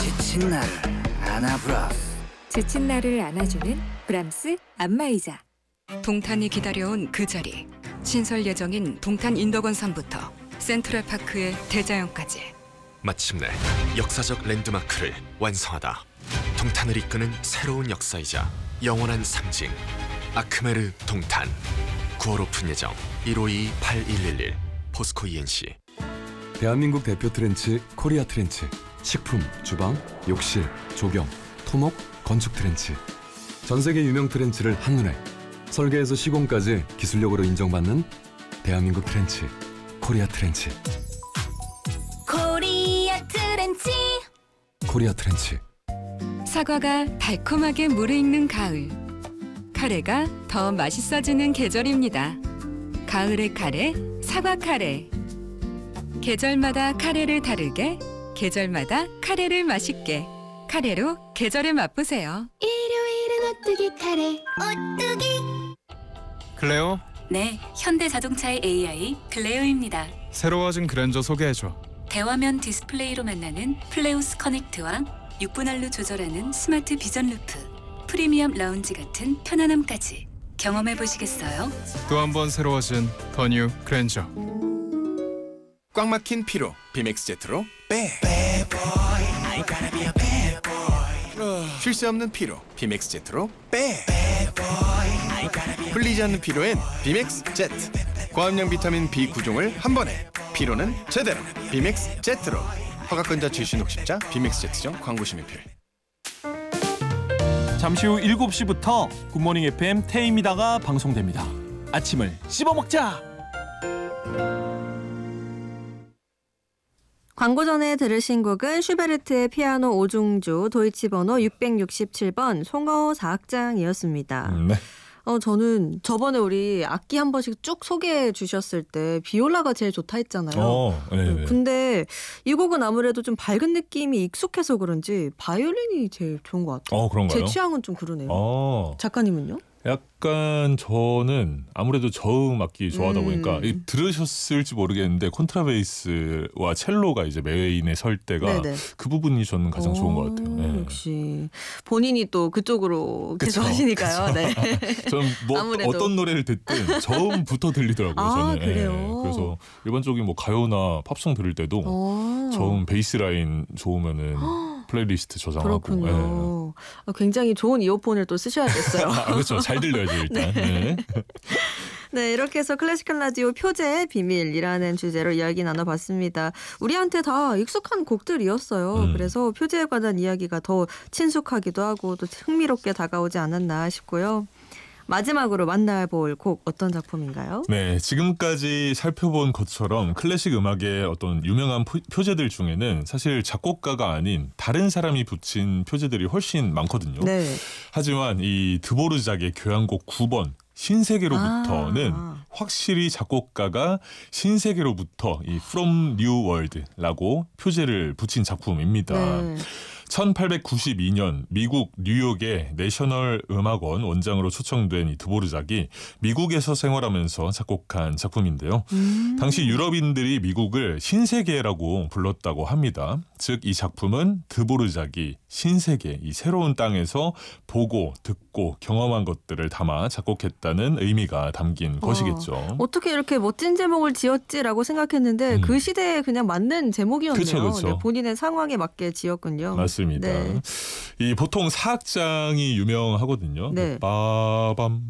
지친 나를 안아브라스. 지친 나를 안아주는 브람스 안마의자. 동탄이 기다려온 그 자리. 신설 예정인 동탄 인덕원상부터 센트럴파크의 대자연까지. 마침내 역사적 랜드마크를 완성하다. 동탄을 이끄는 새로운 역사이자 영원한 상징. 아크메르 동탄. 9월 오픈 예정. 1522-8111 포스코 ENC. 대한민국 대표 트렌치 코리아 트렌치. 식품, 주방, 욕실, 조경, 토목, 건축 트렌치. 전 세계 유명 트렌치를 한눈에. 설계에서 시공까지 기술력으로 인정받는 대한민국 트렌치 코리아 트렌치. 코리아 트렌치. 코리아 트렌치. 사과가 달콤하게 무르익는 가을. 카레가 더 맛있어지는 계절입니다. 가을의 카레, 사과 카레. 계절마다 카레를 다르게, 계절마다 카레를 맛있게. 카레로 계절을 맛보세요. 일요일은 오뚜기 카레. 오뚜기. 클레오, 네, 현대자동차의 AI 클레오입니다. 새로워진 그랜저 소개해줘. 대화면 디스플레이로 만나는 플레오스 커넥트와 6분할로 조절하는 스마트 비전 루프, 프리미엄 라운지 같은 편안함까지 경험해 보시겠어요? 또 한 번 새로워진 더 뉴 그랜저. 꽉 막힌 피로 비맥스 제트로 빼. 쉴 새 없는 피로 비맥스 제트로 빼. 풀리지 않는 피로엔 비맥스 제트. 고함량 비타민 B 구종을 한 번에. 피로는 제대로 비맥스 제트로. 허가권자 출신 60자 비맥스 제트점 광고 심의필. 잠시 후 7시부터 굿모닝 FM 태임이다가 방송됩니다. 아침을 씹어먹자. 광고 전에 들으신 곡은 슈베르트의 피아노 5중조 도이치 번호 667번 송어 사악장이었습니다. 네. 저는 저번에 우리 악기 한 번씩 쭉 소개해 주셨을 때 비올라가 제일 좋다 했잖아요. 네. 근데 이 곡은 아무래도 좀 밝은 느낌이 익숙해서 그런지 바이올린이 제일 좋은 것 같아요. 그런가요? 제 취향은 좀 그러네요. 작가님은요? 약간 저는 아무래도 저음 악기 좋아하다 보니까 들으셨을지 모르겠는데 콘트라베이스와 첼로가 이제 메인에 설 때가 네네. 그 부분이 저는 가장 좋은 것 같아요. 네. 역시 본인이 또 그쪽으로 계속 하시니까요. 네. 저는 뭐 아무래도. 어떤 노래를 듣든 저음부터 들리더라고요. 저는. 그래요? 네. 그래서 일반적인 뭐 가요나 팝송 들을 때도 저음 베이스 라인 좋으면은 플레이리스트 저장하고. 그렇군요. 굉장히 좋은 이어폰을 또 쓰셔야겠어요. 그렇죠. 잘 들려야죠 일단. 네. 네, 이렇게 해서 클래식한 라디오 표제의 비밀이라는 주제로 이야기 나눠봤습니다. 우리한테 다 익숙한 곡들이었어요. 그래서 표제에 관한 이야기가 더 친숙하기도 하고 또 흥미롭게 다가오지 않았나 싶고요. 마지막으로 만나볼 곡 어떤 작품인가요? 네, 지금까지 살펴본 것처럼 클래식 음악의 어떤 유명한 표제들 중에는 사실 작곡가가 아닌 다른 사람이 붙인 표제들이 훨씬 많거든요. 네. 하지만 이 드보르작의 교향곡 9번 신세계로부터는 확실히 작곡가가 신세계로부터 이 From New World라고 표제를 붙인 작품입니다. 네. 1892년 미국 뉴욕의 내셔널 음악원 원장으로 초청된 이 드보르작이 미국에서 생활하면서 작곡한 작품인데요. 당시 유럽인들이 미국을 신세계라고 불렀다고 합니다. 즉 이 작품은 드보르작이 신세계, 이 새로운 땅에서 보고 듣고 경험한 것들을 담아 작곡했다는 의미가 담긴 것이겠죠. 어떻게 이렇게 멋진 제목을 지었지라고 생각했는데 그 시대에 그냥 맞는 제목이었네요. 그쵸. 네, 본인의 상황에 맞게 지었군요. 맞습니다. 네. 이 보통 사악장이 유명하거든요. 네. 빠밤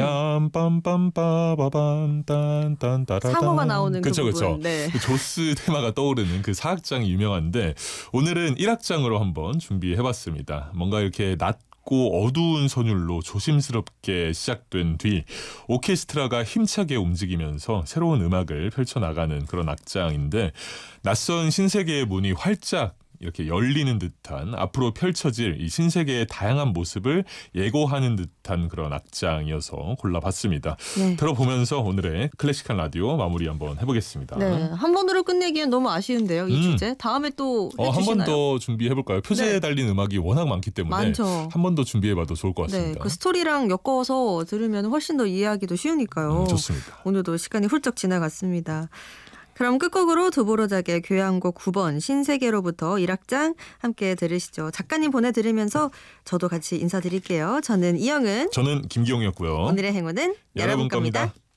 얌빰빰 빠바밤 딴딴따라단. 상어가 나오는 그 그쵸. 부분. 네. 조스 테마가 떠오르는 그 사악장이 유명한데 오늘은 1악장으로 한번 준비해봤습니다. 뭔가 이렇게 낮고 어두운 선율로 조심스럽게 시작된 뒤 오케스트라가 힘차게 움직이면서 새로운 음악을 펼쳐나가는 그런 악장인데 낯선 신세계의 문이 활짝 이렇게 열리는 듯한 앞으로 펼쳐질 이 신세계의 다양한 모습을 예고하는 듯한 그런 악장이어서 골라봤습니다. 네. 들어보면서 오늘의 클래식한 라디오 마무리 한번 해보겠습니다. 네, 한 번으로 끝내기엔 너무 아쉬운데요, 이 주제. 다음에 또 해주시나요? 한 번 더 준비해볼까요? 표제에 네. 달린 음악이 워낙 많기 때문에 많죠. 한 번 더 준비해봐도 좋을 것 같습니다. 네, 그 스토리랑 엮어서 들으면 훨씬 더 이해하기도 쉬우니까요. 좋습니다. 오늘도 시간이 훌쩍 지나갔습니다. 그럼 끝곡으로 두보로작의 교향곡 9번 신세계로부터 1악장 함께 들으시죠. 작가님 보내드리면서 저도 같이 인사드릴게요. 저는 이영은, 저는 김기용이었고요. 오늘의 행운은 여러분 겁니다.